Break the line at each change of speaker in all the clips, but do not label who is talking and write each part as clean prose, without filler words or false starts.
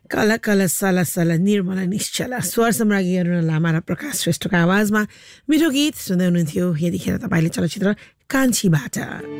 कला कला सला सला निर्मला निश्चला स्वर सम्राज्ञी अरुण लामा र प्रकाश श्रेष्ठको आवाजमा मिठो गीत सुन्दै हुनुहुन्थ्यो। यतिखेर तपाईँले चलचित्र कान्छीबाट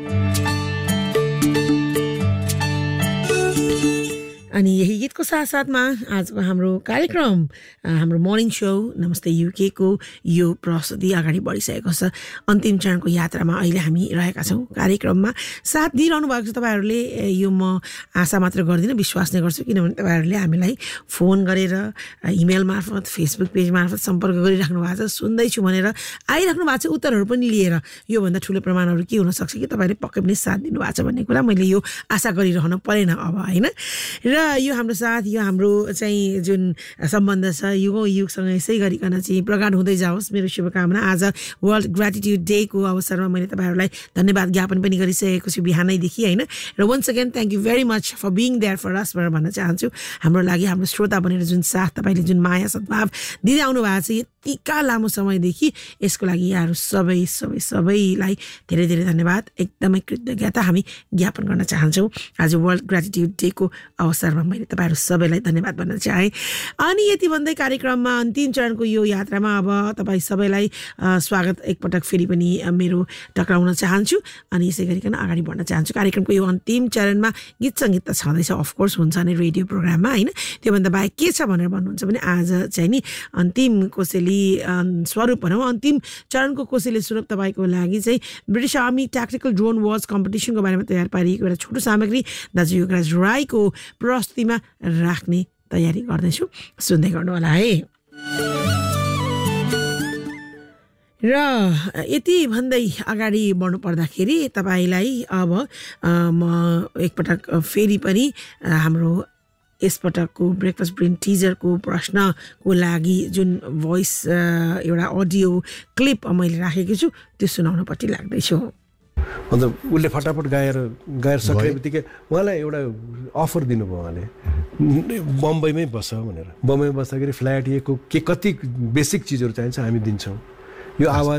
अनि यही गीतको साथसाथमा आजको हाम्रो कार्यक्रम हाम्रो मर्निङ सो नमस्ते युके को यो प्रस्तुति अगाडि बढिसकेको छ। अन्तिम चरणको यात्रामा अहिले हामी रहेका छौँ। कार्यक्रममा साथ दिइरहनु भएको छ तपाईँहरूले। यो म आशा मात्र गर्दिनँ, विश्वास नै गर्छु, किनभने तपाईँहरूले हामीलाई फोन गरेर इमेल मार्फत फेसबुक पेज मार्फत सम्पर्क गरिराख्नु भएको छ। सुन्दैछु भनेर आइराख्नु भएको छ, उत्तरहरू पनि लिएर। योभन्दा ठुलो प्रमाणहरू के हुनसक्छ कि तपाईँले पक्कै पनि साथ दिनुभएको छ भन्ने कुरा मैले यो आशा गरिरहन परेन अब, होइन। र यो हाम्रो साथ, यो हाम्रो चाहिँ जुन सम्बन्ध छ युगौँ युगसँग यसै गरिकन चाहिँ प्रगाढ हुँदै जाओस् मेरो शुभकामना। आज वर्ल्ड ग्रेटिट्युड डेको अवसरमा मैले तपाईँहरूलाई धन्यवाद ज्ञापन पनि गरिसकेको छु बिहानैदेखि, होइन। र once again thank you very much for being there for अस भनेर भन्न चाहन्छु। हाम्रो लागि, हाम्रो श्रोता बनेर जुन साथ तपाईँले जुन माया सद्भाव दिँदै आउनु भएको छ यतिका लामो समयदेखि, यसको लागि यहाँहरू सबैलाई धेरै धेरै धन्यवाद, एकदमै कृतज्ञता हामी ज्ञापन गर्न चाहन्छौँ। आज वर्ल्ड ग्रेटिट्युड डेको अवसरमा मैले तपाईँहरू सबैलाई धन्यवाद भन्न चाहेँ। अनि यति भन्दै कार्यक्रममा अन्तिम चरणको यो यात्रामा अब तपाईँ सबैलाई स्वागत एकपटक फेरि पनि मेरो टक्राउन चाहन्छु अनि यसै गरिकन अगाडि बढ्न चाहन्छु। कार्यक्रमको यो अन्तिम चरणमा गीत सङ्गीत त छँदैछ, अफकोर्स हुन्छ नै रेडियो प्रोग्राममा, होइन। त्योभन्दा बाहेक के छ भनेर भन्नुहुन्छ भने आज चाहिँ नि अन्तिम कोसेली स्वरूप भनौँ, अन्तिम चरणको कोसेली स्वरूप तपाईँको लागि चाहिँ British army tactical drone wars कम्पिटिसनको बारेमा तयार पारिएको एउटा छोटो सामग्री दाजु योगराज राईको प्रस्तुतिमा राख्ने तयारी गर्दैछु। सुन्दै गर्नु होला है। र यति भन्दै अगाडि बढ्नु पर्दाखेरि तपाईँलाई अब म एकपटक फेरि पनि हाम्रो यसपटकको ब्रेकफास्ट ब्रेन टिजरको प्रश्नको लागि जुन भोइस एउटा अडियो क्लिप मैले राखेको छु त्यो सुनाउनपट्टि लाग्दैछु।
अन्त उसले फटाफट गाएर सके बित्तिकै उहाँलाई एउटा अफर दिनुभयो। उहाँले बम्बईमै बस्छ भनेर। बम्बईमा बस्दाखेरि फ्ल्याट को के कति बेसिक चिजहरू चाहिन्छ हामी दिन्छौँ। यो आवाज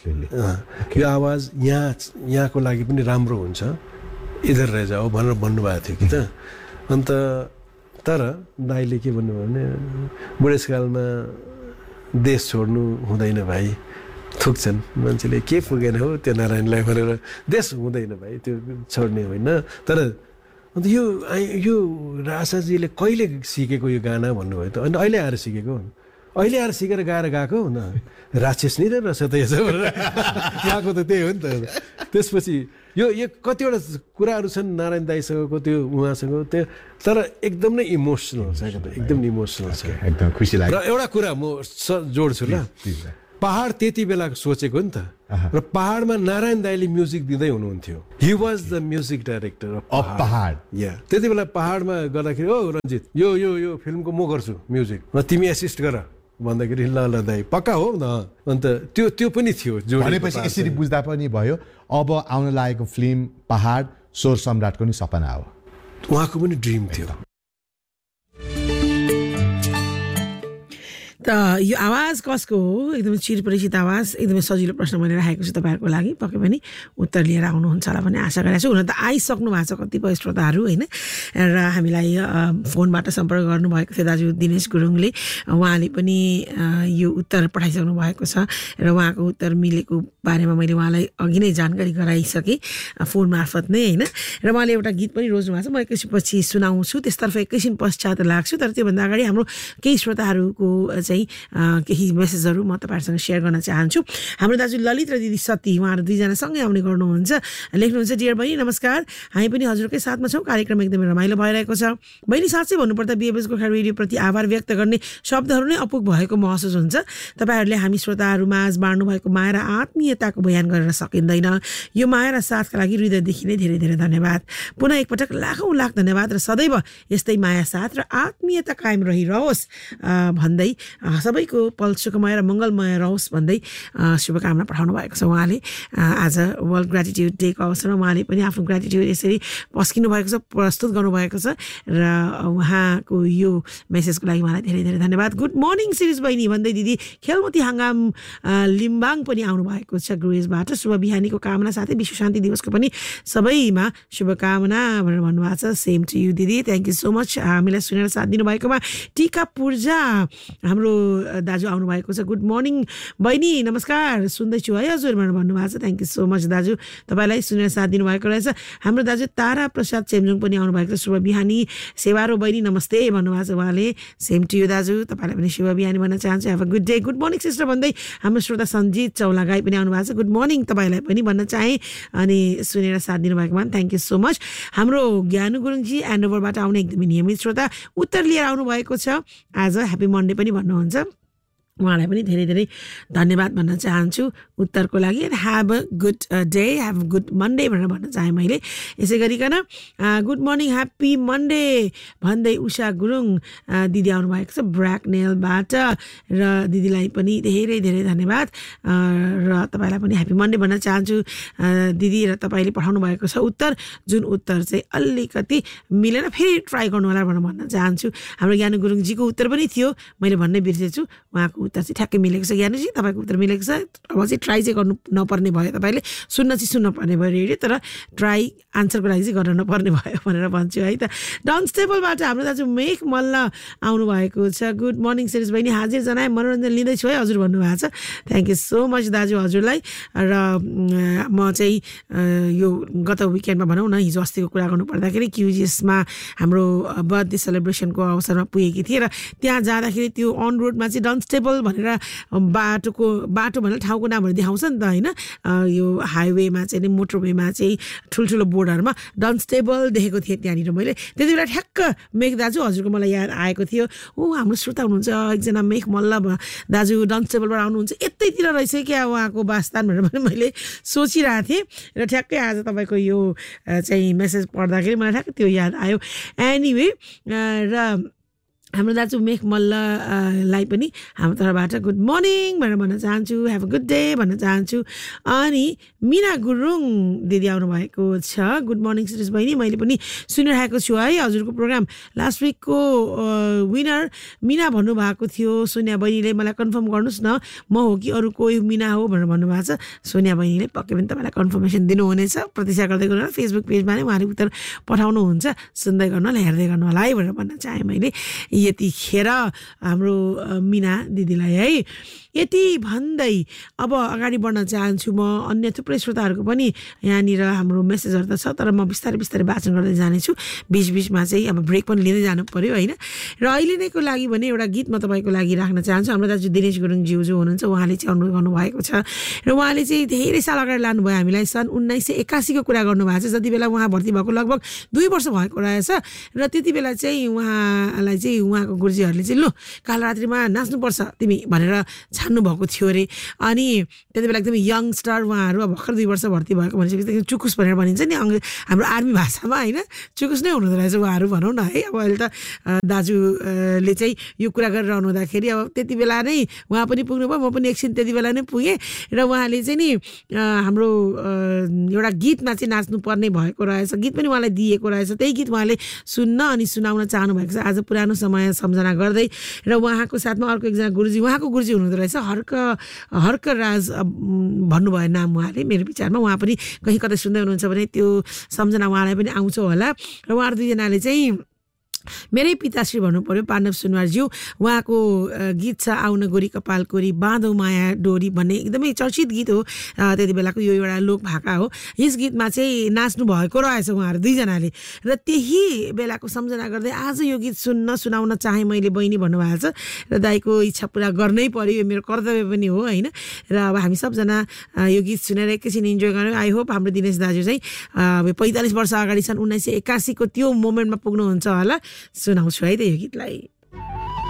यहाँको लागि पनि राम्रो हुन्छ, इधर रह जाओ भनेर भन्नुभएको थियो कि त। अन्त तर दाइले के भन्नुभयो भने बुढेसकालमा देश छोड्नु हुँदैन भाइ, थुक्छन् मान्छेले, के पुगेन हो त्यो नारायणलाई भनेर देश हुँदैन भाइ, त्यो छोड्ने होइन। तर अन्त यो राजाजीले कहिले सिकेको यो गाना भन्नुभयो त। अनि अहिले आएर सिकेको, अहिले आएर सिकेर गाएर गएको न, राक्षस नै रहेछ त यसो भनेर गएको त त्यही हो नि त। त्यसपछि यो कतिवटा कुराहरू छन् नारायण दाइसँगको, त्यो उहाँसँग त्यो, तर एकदम नै इमोसनल छ, एकदम इमोसनल छ,
एकदम खुसी लाग्यो।
र एउटा कुरा म जोड्छु ल, पहाड त्यति बेला सोचेको नि त, र पहाडमा नारायण दाइले म्युजिक दिँदै हुनुहुन्थ्यो। He was the music director of पहाड। त्यति बेला पहाडमा गर्दाखेरि ओ रञ्जित यो यो यो फिल्मको म गर्छु म्युजिक, र तिमी एसिस्ट गर भन्दाखेरि ल ल दाइ पक्का हो न। अन्त त्यो पनि थियो
भनेपछि यसरी बुझ्दा पनि भयो अब आउन लागेको फिल्म पहाड स्वर सम्राटको नि सपना हो,
उहाँको पनि ड्रिम थियो।
त यो आवाज कसको हो? एकदमै चिरपरिचित आवाज, एकदमै सजिलो प्रश्न मैले राखेको छु तपाईँहरूको लागि, पक्कै पनि उत्तर लिएर आउनुहुन्छ होला भन्ने आशा गरेको छु। हुन त आइसक्नु भएको छ कतिपय श्रोताहरू, होइन। र हामीलाई फोनबाट सम्पर्क गर्नुभएको थियो दाजु दिनेश गुरुङले, उहाँले पनि यो उत्तर पठाइसक्नु भएको छ र उहाँको उत्तर मिलेको बारेमा मैले उहाँलाई अघि नै जानकारी गराइसकेँ फोन मार्फत नै, होइन। र उहाँले एउटा गीत पनि रोज्नु भएको छ, म एकैछिनपछि सुनाउँछु, त्यसतर्फ एकैछिन पश्चात लाग्छु। तर त्योभन्दा अगाडि हाम्रो केही श्रोताहरूको चाहिँ केही मेसेजहरू म तपाईँहरूसँग सेयर गर्न चाहन्छु। हाम्रो दाजु ललित र दिदी सती, उहाँहरू दुईजना सँगै आउने गर्नुहुन्छ। लेख्नुहुन्छ, डियर बहिनी नमस्कार, हामी पनि हजुरकै साथमा छौँ, कार्यक्रम एकदमै रमाइलो भइरहेको छ। बहिनी साँच्चै भन्नुपर्दा बिएबएस गोर्खा रेडियोप्रति आभार व्यक्त गर्ने शब्दहरू नै अपुग भएको महसुस हुन्छ। तपाईँहरूले हामी श्रोताहरूमा आज बाँड्नु भएको माया र आत्मीयताको बयान गरेर सकिँदैन। यो माया र साथका लागि हृदयदेखि नै धेरै धेरै धन्यवाद। पुनः एकपटक लाखौँ लाख धन्यवाद र सदैव यस्तै माया साथ र आत्मीयता कायम रहिरहोस् भन्दै सबैको पल सुखमय र मङ्गलमय रहोस् भन्दै शुभकामना पठाउनु भएको छ उहाँले। आज वर्ल्ड ग्रेटिट्युड डेको अवसरमा उहाँले पनि आफ्नो ग्रेटिट्युड यसरी पस्किनु भएको छ, प्रस्तुत गर्नुभएको छ र उहाँको यो मेसेजको लागि उहाँलाई धेरै धेरै धन्यवाद। गुड मर्निङ सिरिज बहिनी भन्दै दिदी खेलमती हङ्गाम लिम्बाङ पनि आउनु भएको छ ग्रुजबाट। शुभ बिहानीको कामना साथै विश्व शान्ति दिवसको पनि सबैमा शुभकामना भनेर भन्नुभएको छ। सेम टु यू दिदी, थ्याङ्क यू सो मच हामीलाई सुनेर साथ दिनुभएकोमा। टिका पूर्जा हाम्रो दाजु आउनुभएको छ। गुड मर्निङ बहिनी, नमस्कार, सुन्दैछु है हजुर भनेर भन्नुभएको छ। थ्याङ्क यू सो मच दाजु, तपाईँलाई सुनेर साथ दिनुभएको रहेछ। हाम्रो दाजु तारा प्रसाद चेम्जुङ पनि आउनुभएको छ। शुभ बिहानी सेवारो बहिनी नमस्ते भन्नुभएको छ उहाँले। सेम टु यू दाजु, तपाईँलाई पनि शुभ बिहानी भन्न चाहन्छु। Have a good day. Good morning sister भन्दै हाम्रो श्रोता सञ्जीत चौलागाई पनि आउनुभएको छ। गुड मर्निङ तपाईँलाई पनि भन्न चाहेँ अनि सुनेर साथ दिनुभएकोमा थ्याङ्क यू सो मच। हाम्रो ज्ञानु गुरुङजी एन्डोभरबाट आउने एकदमै नियमित श्रोता उत्तर लिएर आउनुभएको छ आज। ह्याप्पी मन्डे पनि भन्नुहुन्छ, उहाँलाई पनि धेरै धेरै धन्यवाद भन्न चाहन्छु उत्तरको लागि। And have a good day, have a good Monday भनेर भन्न चाहेँ मैले। यसै गरिकन गुड मर्निङ ह्याप्पी मन्डे भन्दै उषा गुरुङ दिदी आउनुभएको छ ब्र्याकनेलबाट र दिदीलाई पनि धेरै धेरै धन्यवाद र तपाईँलाई पनि ह्याप्पी मन्डे भन्न चाहन्छु दिदी। र तपाईँले पठाउनु भएको छ उत्तर, जुन उत्तर चाहिँ अलिकति मिलेन, फेरि ट्राई गर्नु होला भनेर भन्न चाहन्छु। हाम्रो ज्ञानु गुरुङजीको उत्तर पनि थियो, मैले भन्नै बिर्सेछु, उहाँको उत्तर चाहिँ ठ्याक्कै मिलेको छ। ज्ञानुजी तपाईँको उत्तर मिलेको छ। अब चाहिँ ट्राई चाहिँ गर्नु नपर्ने भयो, तपाईँले सुन्न पर्ने भयो रेडियो, तर ट्राई आन्सरको लागि चाहिँ गर्न नपर्ने भयो भनेर भन्छु है त। डन्स्टेबलबाट हाम्रो दाजु मेघ मल्ल आउनुभएको छ। गुड मर्निङ सिरिज बहिनी, हाजिर जनाए मनोरञ्जन लिँदैछु है हजुर भन्नुभएको छ। थ्याङ्क यू सो मच दाजु हजुरलाई। र म चाहिँ यो गत विकेन्डमा भनौँ न, हिजो अस्तिको कुरा गर्नु पर्दाखेरि क्युजिएसमा हाम्रो बर्थडे सेलिब्रेसनको अवसरमा पुगेकी थिएँ र त्यहाँ जाँदाखेरि त्यो अन रोडमा चाहिँ डन्स्टेबल भनेर बाटो भनेर ठाउँको नामहरू देखाउँछ नि त होइन। यो हाइवेमा चाहिँ मोटरवेमा चाहिँ ठुल्ठुलो बोर्डहरूमा डन्स्टेबल देखेको थिएँ त्यहाँनिर मैले। त्यति बेला ठ्याक्क मेघ दाजु हजुरको मलाई याद आएको थियो। हाम्रो श्रोता हुनुहुन्छ एकजना मेघ मल्ल दाजु डन्स्टेबलबाट आउनुहुन्छ, यतैतिर रहेछ क्या उहाँको वासस्थान भनेर पनि मैले सोचिरहेको थिएँ र ठ्याक्कै आज तपाईँको यो चाहिँ मेसेज पढ्दाखेरि मलाई ठ्याक्कै त्यो याद आयो। एनिवे र हाम्रो दाजु मेघ मल्ललाई पनि हाम्रो तर्फबाट गुड मर्निङ भनेर भन्न चाहन्छु, ह्याभ अ गुड डे भन्न चाहन्छु। अनि मिना गुरुङ दिदी आउनुभएको छ। गुड मर्निङ सिरिज बहिनी, मैले पनि सुनिरहेको छु है हजुरको प्रोग्राम। लास्ट विकको विनर मिना भन्नुभएको थियो। सोनिया बहिनीले मलाई कन्फर्म गर्नुहोस् न म हो कि अरू कोही मिना हो भनेर भन्नुभएको छ। सोनिया बहिनीले पक्कै पनि तपाईँलाई कन्फर्मेसन दिनुहुनेछ। प्रतीक्षा गर्दै गर्नु, फेसबुक पेजमा नै उहाँले उत्तर पठाउनुहुन्छ। सुन्दै गर्नु होला, हेर्दै गर्नु होला है भनेर भन्न चाहेँ मैले यतिखेर हाम्रो मिना दिदीलाई है। यति भन्दै अब अगाडि बढ्न चाहन्छु म। अन्य थुप्रै श्रोताहरूको पनि यहाँनिर हाम्रो मेसेजहरू त छ, तर म बिस्तारै बिस्तारै वाचन गर्दै जानेछु। बिचबिचमा चाहिँ अब ब्रेक पनि लिँदै जानु पऱ्यो होइन। र अहिले नैको लागि भने एउटा गीत म तपाईँको लागि राख्न चाहन्छु। हाम्रो दाजु दिनेश गुरुङज्यू जो हुनुहुन्छ उहाँले चाहिँ अनुरोध गर्नुभएको छ र उहाँले चाहिँ धेरै साल अगाडि लानुभयो हामीलाई। सन् 1981को कुरा गर्नुभएको छ, जति बेला उहाँ भर्ती भएको लगभग 2 वर्ष भएको रहेछ। र त्यति बेला चाहिँ उहाँलाई चाहिँ उहाँको गुरुजीहरूले चाहिँ लु कालरात्रिमा नाच्नुपर्छ तिमी भनेर छान्नु भएको थियो अरे। अनि त्यति बेला एकदमै यङस्टर उहाँहरू, अब भर्खर 2 वर्ष भर्ती भएको भनेपछि चुकुस भनेर भनिन्छ नि हाम्रो आर्मी भाषामा होइन, चुकुस नै हुनुहुँदो रहेछ उहाँहरू भनौँ न है। अब अहिले त दाजुले चाहिँ यो कुरा गरिरहनु हुँदाखेरि अब त्यति बेला नै उहाँ पनि पुग्नुभयो, म पनि एकछिन त्यति बेला नै पुगेँ। र उहाँले चाहिँ नि हाम्रो एउटा गीतमा चाहिँ नाच्नुपर्ने भएको रहेछ, गीत पनि उहाँलाई दिएको रहेछ। त्यही गीत उहाँले सुन्न अनि सुनाउन चाहनु भएको छ आज पुरानो समय सम्झना गर्दै। र उहाँको साथमा अर्को एकजना गुरुजी, उहाँको गुरुजी हुनुहुँदो रहेछ हर्क राज भन्नुभयो नाम उहाँले। मेरो विचारमा उहाँ पनि कहीँ कतै सुन्दै हुनुहुन्छ भने त्यो सम्झना उहाँलाई पनि आउँछ होला। र उहाँहरू दुईजनाले चाहिँ मेरै पिताश्री भन्नु पर्यो पाण्डव सुनवारज्यू, उहाँको गीत छ आउन गोरी कपाल कोरी बाँधौ माया डोरी भन्ने एकदमै चर्चित गीत हो। त्यति बेलाको यो एउटा लोक भाका हो। यस गीतमा चाहिँ नाच्नु भएको रहेछ उहाँहरू दुईजनाले। र त्यही बेलाको सम्झना गर्दै आज यो गीत सुनाउन चाहेँ मैले बहिनी भन्नुभएको छ। र दाइको इच्छा पुरा गर्नै पर्यो, यो मेरो कर्तव्य पनि हो होइन। र अब हामी सबजना यो गीत सुनेर एकैछिन इन्जोय गऱ्यौँ। आई होप हाम्रो दिनेश दाजु चाहिँ 45 वर्ष अगाडि सन् 1981को त्यो मोमेन्टमा पुग्नुहुन्छ होला। सुनाउँछु है त यो गीतलाई।